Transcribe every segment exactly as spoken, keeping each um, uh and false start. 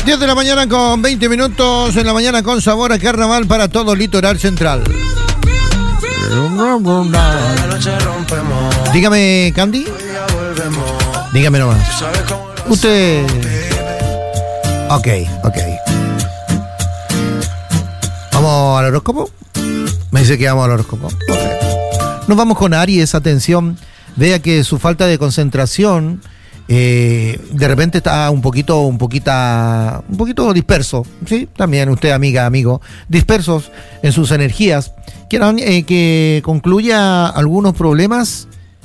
diez de la mañana con veinte minutos, en la mañana con sabor a carnaval para todo el litoral central. Dígame, Candy. Dígame nomás. Usted... Ok, ok. ¿Vamos al horóscopo? Me dice que vamos al horóscopo. Okay. Nos vamos con Aries, atención. Vea que su falta de concentración eh, de repente está un poquito, un poquita, un poquito disperso, ¿sí? También usted, amiga, amigo, dispersos en sus energías. Quieran eh, que concluya algunos problemas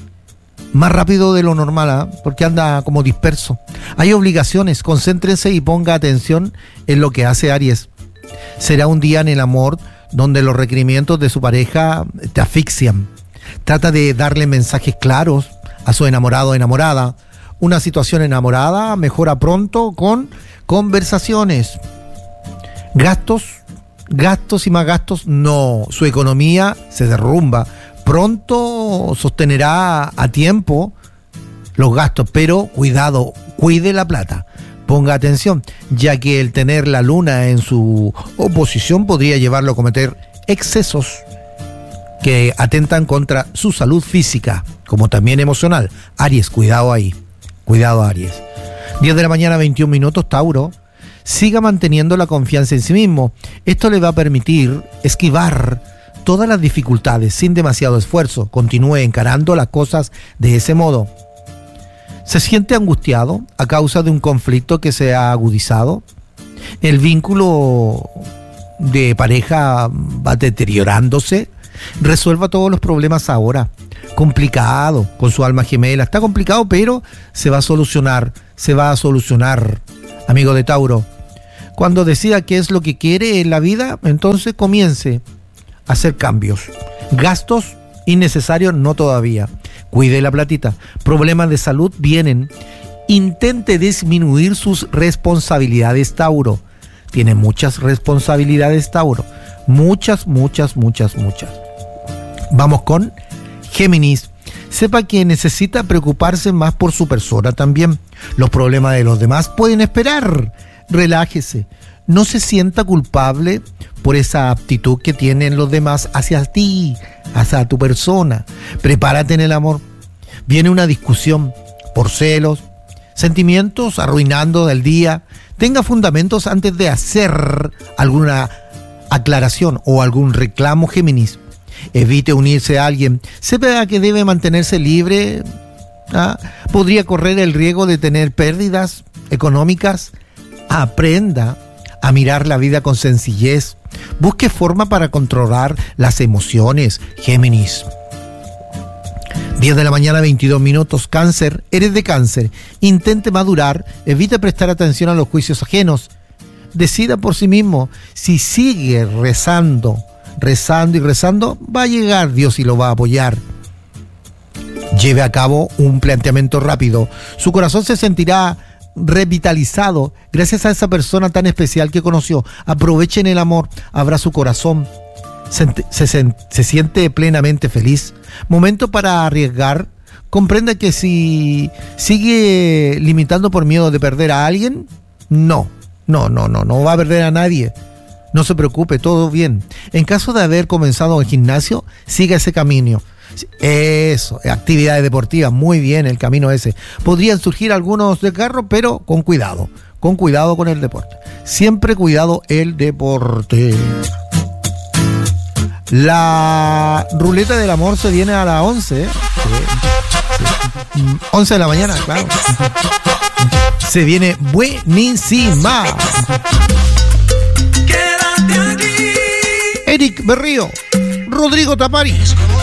más rápido de lo normal, ¿eh? Porque anda como disperso. Hay obligaciones, concéntrese y ponga atención en lo que hace Aries. Será un día en el amor donde los requerimientos de su pareja te asfixian. Trata de darle mensajes claros a su enamorado o enamorada. Una situación enamorada mejora pronto con conversaciones. Gastos, gastos y más gastos, no. Su economía se derrumba. Pronto sostenerá a tiempo los gastos, pero cuidado, cuide la plata. Ponga atención, ya que el tener la luna en su oposición podría llevarlo a cometer excesos que atentan contra su salud física, como también emocional. Aries, cuidado ahí. Cuidado, Aries. diez de la mañana, veintiún minutos, Tauro. Siga manteniendo la confianza en sí mismo. Esto le va a permitir esquivar todas las dificultades sin demasiado esfuerzo. Continúe encarando las cosas de ese modo. ¿Se siente angustiado a causa de un conflicto que se ha agudizado? ¿El vínculo de pareja va deteriorándose? Resuelva todos los problemas ahora. Complicado con su alma gemela. Está complicado, pero se va a solucionar. Se va a solucionar, amigo de Tauro. Cuando decida qué es lo que quiere en la vida, entonces comience a hacer cambios. Gastos innecesarios, no todavía. Cuide la platita. Problemas de salud vienen. Intente disminuir sus responsabilidades, Tauro. Tiene muchas responsabilidades, Tauro. Muchas, muchas, muchas, muchas. Vamos con Géminis. Sepa que necesita preocuparse más por su persona también. Los problemas de los demás pueden esperar. Relájese. No se sienta culpable por esa aptitud que tienen los demás hacia ti, hacia tu persona. Prepárate en el amor. Viene una discusión por celos, sentimientos arruinando el día. Tenga fundamentos antes de hacer alguna aclaración o algún reclamo, Géminis. Evite unirse a alguien. Sepa que debe mantenerse libre. ¿Ah? Podría correr el riesgo de tener pérdidas económicas. Aprenda a mirar la vida con sencillez. Busque forma para controlar las emociones, Géminis. diez de la mañana, veintidós minutos, Cáncer. Eres de Cáncer. Intente madurar. Evite prestar atención a los juicios ajenos. Decida por sí mismo. Si sigue rezando, rezando y rezando, va a llegar Dios y lo va a apoyar. Lleve a cabo un planteamiento rápido. Su corazón se sentirá revitalizado gracias a esa persona tan especial que conoció. Aprovechen el amor, abra su corazón, se, se, se siente plenamente feliz. Momento para arriesgar. Comprenda que si sigue limitando por miedo de perder a alguien, no, no, no, no, no va a perder a nadie. No se preocupe, todo bien. En caso de haber comenzado el gimnasio, siga ese camino. Eso, actividades deportivas, muy bien el camino ese. Podrían surgir algunos desgarros, pero con cuidado, con cuidado con el deporte. Siempre cuidado el deporte. La ruleta del amor se viene a las once. ¿eh? Sí. once de la mañana, claro. Se viene buenísima. Eric Berrío, Rodrigo Tapari.